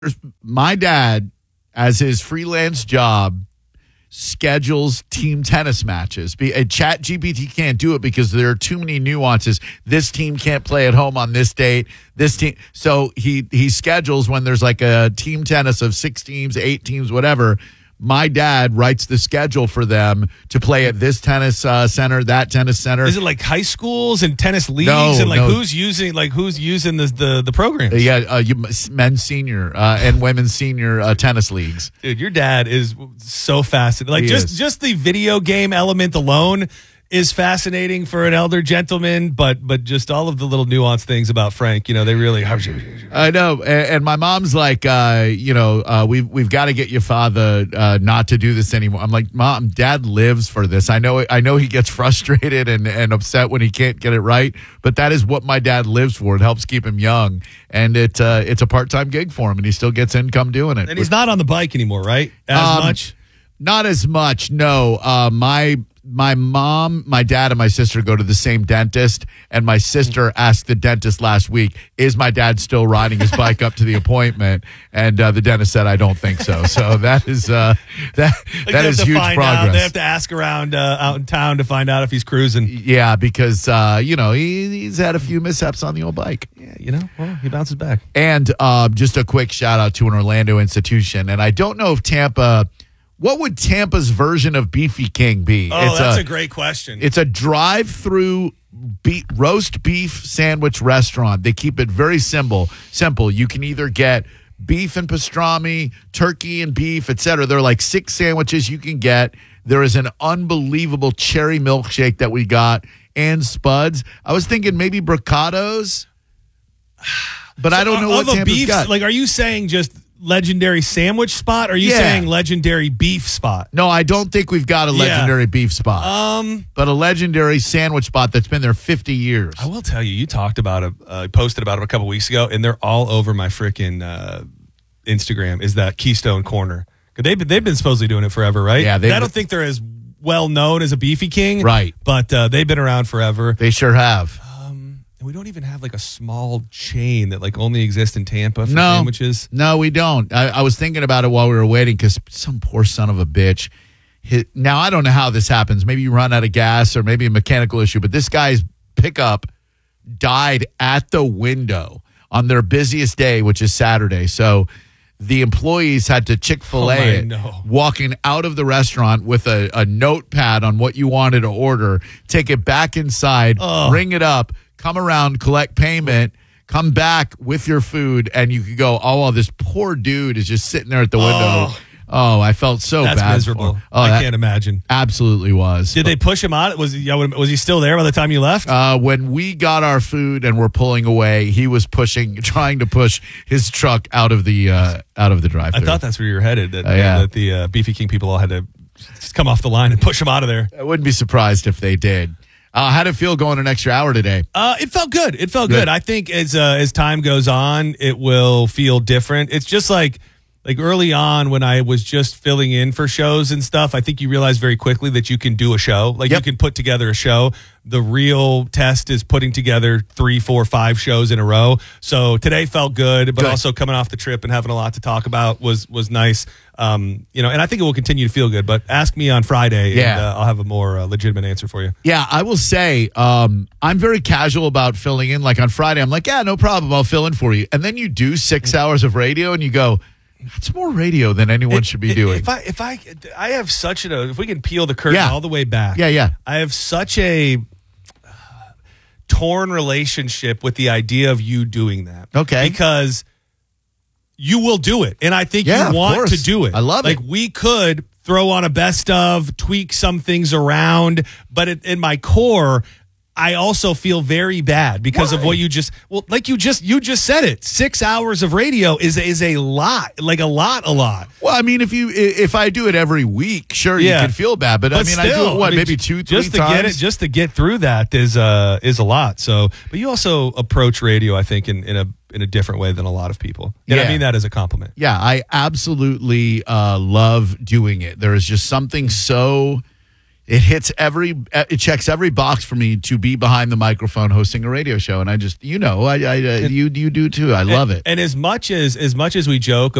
My dad, as his freelance job, schedules team tennis matches. ChatGPT can't do it because there are too many nuances. This team can't play at home on this date. This team, so he schedules when there's like a team tennis of 6 teams, 8 teams, whatever. My dad writes the schedule for them to play at this tennis center, that tennis center. Is it like high schools and tennis leagues who's using the program? Yeah, men's senior and women's senior tennis leagues. Dude, your dad is so fascinating. Like just the video game element alone is fascinating for an elder gentleman, but just all of the little nuanced things about Frank, they really. I know, and my mom's like, we've got to get your father not to do this anymore. I'm like, Mom, Dad lives for this. I know he gets frustrated and upset when he can't get it right, but that is what my dad lives for. It helps keep him young, and it's a part-time gig for him, and he still gets income doing it. And he's not on the bike anymore, right? As much? Not as much. No, my mom, my dad, and my sister go to the same dentist, and my sister asked the dentist last week, is my dad still riding his bike up to the appointment? And the dentist said, I don't think so. So that is that is huge progress. They have to ask around out in town to find out if he's cruising. Yeah, because he's had a few mishaps on the old bike. Yeah, well, he bounces back. And just a quick shout out to an Orlando institution, and I don't know if Tampa. What would Tampa's version of Beefy King be? Oh, that's a great question. It's a drive-through roast beef sandwich restaurant. They keep it very simple. You can either get beef and pastrami, turkey and beef, etc. There are like 6 sandwiches you can get. There is an unbelievable cherry milkshake that we got and spuds. I was thinking maybe Bricados, but I don't know what Tampa's beef, got. Like, are you saying just legendary sandwich spot? Or are you saying legendary beef spot? No, I don't think we've got a legendary beef spot. But a legendary sandwich spot that's been there 50 years. I will tell you, you talked about it, posted about it a couple weeks ago, and they're all over my freaking Instagram, is that Keystone Corner. They've been supposedly doing it forever, right? Yeah. I don't think they're as well known as a Beefy King. Right. But they've been around forever. They sure have. And we don't even have like a small chain that like only exists in Tampa for sandwiches. No, we don't. I was thinking about it while we were waiting because some poor son of a bitch. Now, I don't know how this happens. Maybe you run out of gas or maybe a mechanical issue, but this guy's pickup died at the window on their busiest day, which is Saturday. So the employees had to Chick-fil-A walking out of the restaurant with a notepad on what you wanted to order, take it back inside, ring it up, come around, collect payment, come back with your food, and you could go, this poor dude is just sitting there at the window. Oh, I felt so bad. That's miserable. I can't imagine. Absolutely was. Did they push him out? Was he still there by the time you left? When we got our food and were pulling away, he was trying to push his truck out of the drive-thru. I thought that's where you were headed. That the Beefy King people all had to come off the line and push him out of there. I wouldn't be surprised if they did. How did it feel going an extra hour today? It felt good. It felt good. I think as time goes on, it will feel different. It's just like early on when I was just filling in for shows and stuff, I think you realize very quickly that you can do a show. You can put together a show. The real test is putting together 3, 4, 5 shows in a row. So today felt good, but also coming off the trip and having a lot to talk about was nice. And I think it will continue to feel good, but ask me on Friday and I'll have a more legitimate answer for you. Yeah, I will say I'm very casual about filling in. Like on Friday, I'm like, no problem, I'll fill in for you. And then you do 6 hours of radio and you go, that's more radio than anyone should be doing. I have such if we can peel the curtain all the way back. Yeah. I have such a torn relationship with the idea of you doing that. Okay. Because you will do it. And I think you want to do it. I love it. Like we could throw on a best of, tweak some things around, but in my core, I also feel very bad because of what you just you just said it. 6 hours of radio is a lot, like a lot. Well, I mean, if I do it every week, sure, you can feel bad, but I mean, still, I do it maybe 2, 3 times. Just to get through that is a lot. So, but you also approach radio, I think, in a different way than a lot of people. And I mean that as a compliment. Yeah, I absolutely love doing it. There is just something so. it checks every box for me to be behind the microphone hosting a radio show. And I just, you do too. I love it. And as much as we joke